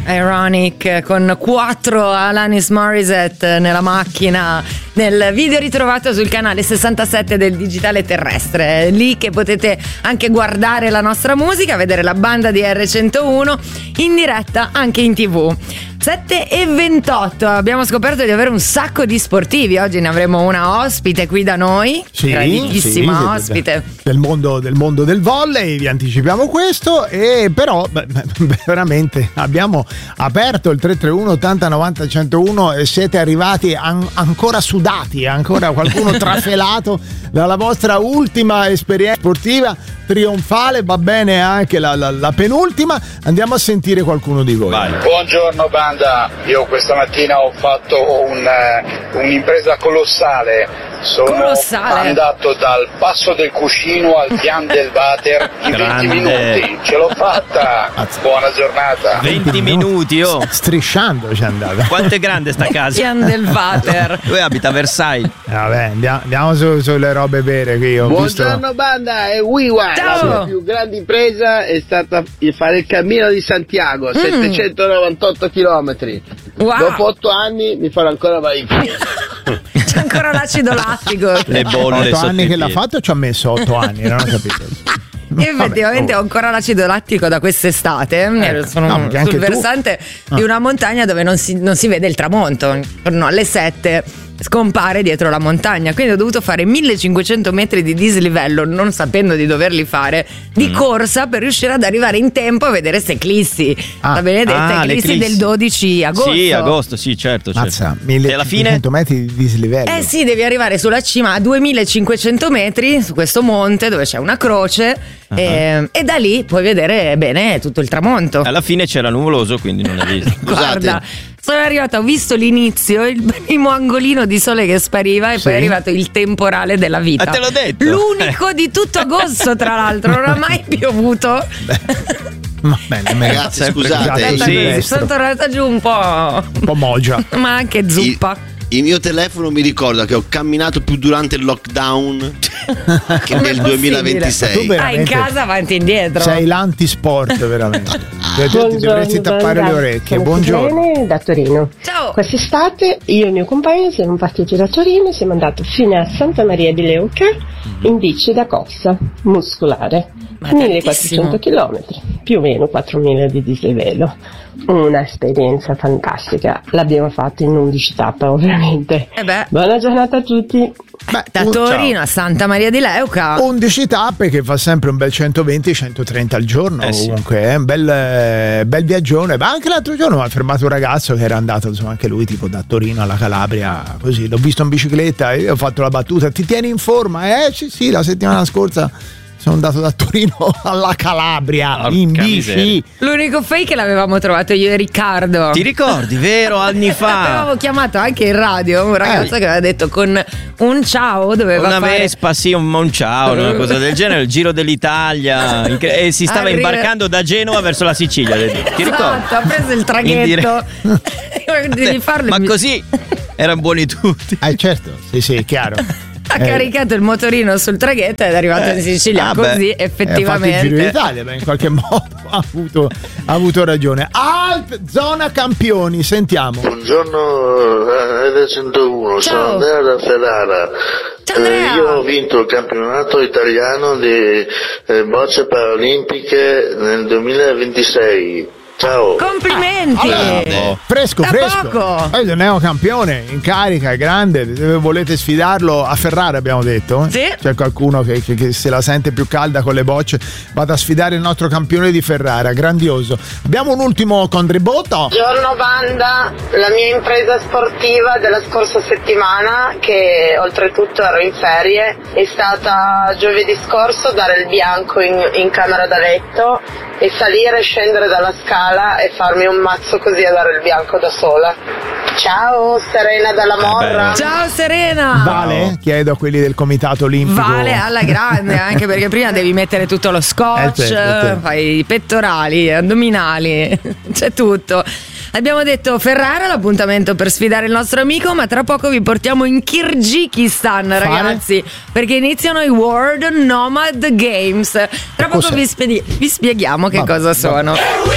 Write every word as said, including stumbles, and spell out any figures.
Ironic con quattro Alanis Morissette nella macchina, nel video ritrovato sul canale sessantasette del Digitale Terrestre, lì che potete anche guardare la nostra musica, vedere la banda di erre centouno in diretta anche in tv. sette e ventotto, abbiamo scoperto di avere un sacco di sportivi. Oggi ne avremo una ospite qui da noi, sì, grandissima sì, ospite del mondo, del mondo del volley, vi anticipiamo questo. E però beh, veramente abbiamo aperto il tre tre uno ottanta novanta centouno e siete arrivati an- ancora sudati, ancora qualcuno trafelato dalla vostra ultima esperienza sportiva trionfale. Va bene anche la, la, la penultima. Andiamo a sentire qualcuno di voi. Vai. Buongiorno banda, io questa mattina ho fatto un, uh, un'impresa colossale. Sono Colossale. andato dal Passo del Cuscino al Pian del Water in Grande. venti minuti, ce l'ho fatta. Buona giornata. venti minuti, oh. Strisciando c'è andata. Quanto è grande sta casa? Pian del Water. Lui abita a Versailles. Vabbè, andiamo, andiamo su, sulle robe vere qui. Ho Buongiorno visto... banda, è Wiwa. Ciao. La mia più grande impresa è stata fare il cammino di Santiago, Mm. settecentonovantotto chilometri. Wow. Dopo otto anni mi farò ancora mai in piedi. C'è ancora l'acido lattico. Le bolle otto sotto anni i che l'ha piedi. fatto, ci ha messo otto anni, non ho capito. Io effettivamente Vabbè, ho ancora l'acido lattico da quest'estate. Eh, Sono no, perché sul anche tu- versante Ah. di una montagna dove non si, non si vede il tramonto. No, alle sette scompare dietro la montagna, quindi ho dovuto fare millecinquecento metri di dislivello, non sapendo di doverli fare, di Mm. corsa per riuscire ad arrivare in tempo a vedere ste eclissi, Ah. la benedetta Ah, le eclissi eclissi. del dodici agosto. Sì, agosto, sì, certo. certo. Mazza, E alla fine millecinquecento metri di dislivello. Eh sì, devi arrivare sulla cima a duemilacinquecento metri su questo monte dove c'è una croce Uh-huh. e, e da lì puoi vedere bene tutto il tramonto. alla fine c'era nuvoloso, quindi non l'hai visto. Guarda, sono arrivata, ho visto l'inizio, il primo angolino di sole che spariva e Sì. poi è arrivato il temporale della vita. Ah, te l'ho detto. L'unico di tutto agosto, tra l'altro, non ha mai piovuto. Va bene, me- Ragazzi, sempre scusate, scusate, Aspetta, sì. destro. sono tornata giù un po', Un po' mogia. ma anche zuppa. Il mio telefono mi ricorda che ho camminato più durante il lockdown che Com'è nel possibile? duemilaventisei. Tu Ah, in veramente casa avanti e indietro. sei l'antisport, veramente. Cioè, tu ti dovresti tappare le orecchie. Sono Buongiorno. Irene da Torino. Ciao. Quest'estate io e il mio compagno siamo partiti da Torino e siamo andati fino a Santa Maria di Leuca in bici da corsa muscolare. Ma millequattrocento chilometri, più o meno quattromila di dislivello. Una esperienza fantastica. L'abbiamo fatta in undici tappe, ovviamente. Eh beh. Buona giornata a tutti. Beh, Da un- Torino a Santa Maria di Leuca. undici tappe che fa sempre un bel centoventi centotrenta al giorno. Eh sì. Comunque è un bel, eh, bel viaggione. Ma anche l'altro giorno mi ha fermato un ragazzo che era andato, insomma, anche lui tipo da Torino alla Calabria, così l'ho visto in bicicletta e io ho fatto la battuta: ti tieni in forma? Eh sì sì, la settimana scorsa sono andato da Torino alla Calabria Porca in bici. miseria. L'unico fake l'avevamo trovato io e Riccardo. Ti ricordi, vero? Anni fa. Avevamo chiamato anche in radio un ragazzo Eh. che aveva detto con un ciao doveva Una fare Vespa, sì, un, un ciao, una cosa del genere, il Giro dell'Italia. Incre- E si stava Arriva- imbarcando da Genova verso la Sicilia. Ti ricordi? Esatto, ha preso il In traghetto. Devi farlo Ma in- così erano buoni tutti. Eh certo, sì sì, è chiaro. ha caricato il motorino sul traghetto ed è arrivato in Sicilia. ah, beh. Così Eh, ha fatto il Giro effettivamente. d'Italia, beh, in qualche modo ha avuto, ha avuto ragione. Alp, zona campioni, sentiamo. Buongiorno, erre centouno, Ciao. sono Andrea da Ferrara. Ciao, Andrea. Eh, io ho vinto il campionato italiano di eh, bocce paralimpiche nel duemilaventisei. Ciao. Complimenti! Grande. Fresco, Da fresco. poco. Poi è un campione in carica, è grande. Se volete sfidarlo a Ferrara, abbiamo detto. Sì. C'è qualcuno che, che- che se la sente più calda con le bocce, vada a sfidare il nostro campione di Ferrara. Grandioso. Abbiamo un ultimo contributo. Buongiorno banda, la mia impresa sportiva della scorsa settimana, che oltretutto ero in ferie, è stata giovedì scorso dare il bianco in, in camera da letto e salire e scendere dalla scala e farmi un mazzo così a dare il bianco da sola. Ciao, Serena dalla Morra. Ciao Serena! Vale? Chiedo a quelli del comitato olimpico. Vale alla grande, anche perché prima devi mettere tutto lo scotch, Eh, certo, certo. fai i pettorali, addominali, c'è tutto. Abbiamo detto Ferrara, l'appuntamento per sfidare il nostro amico, ma tra poco vi portiamo in Kirghizistan, Fare? ragazzi, perché iniziano i World Nomad Games. Tra poco Cos'è? vi, spedi- vi spieghiamo che Vabbè, cosa vabbè. sono.